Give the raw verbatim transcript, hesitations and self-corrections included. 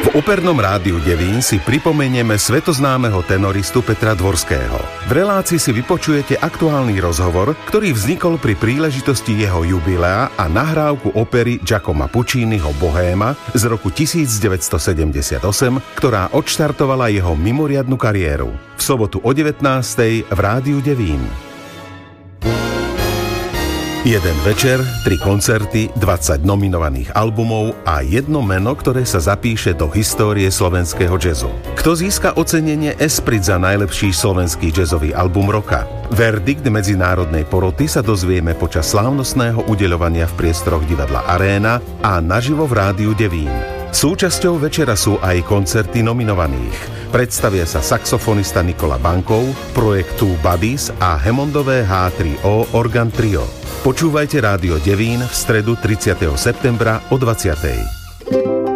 V opernom rádiu Devín si pripomenieme svetoznámeho tenoristu Petra Dvorského. V relácii si vypočujete aktuálny rozhovor, ktorý vznikol pri príležitosti jeho jubilea a nahrávku opery Giacoma Pucciniho Bohéma z roku devätnásťsedemdesiatosem, ktorá odštartovala jeho mimoriadnu kariéru. V sobotu o devätnástej v rádiu Devín. Jeden večer, tri koncerty, dvadsať nominovaných albumov a jedno meno, ktoré sa zapíše do histórie slovenského jazzu. Kto získa ocenenie Esprit za najlepší slovenský jazzový album roka? Verdikt medzinárodnej poroty sa dozvieme počas slávnostného udeľovania v priestoroch divadla Aréna a naživo v rádiu Devín. Súčasťou večera sú aj koncerty nominovaných. Predstavia sa saxofonista Nikola Bankov, projekt Two Buddies a Hammondové há tri ó Organ Trio. Počúvajte rádio Devín v stredu tridsiateho septembra o dvadsiatej.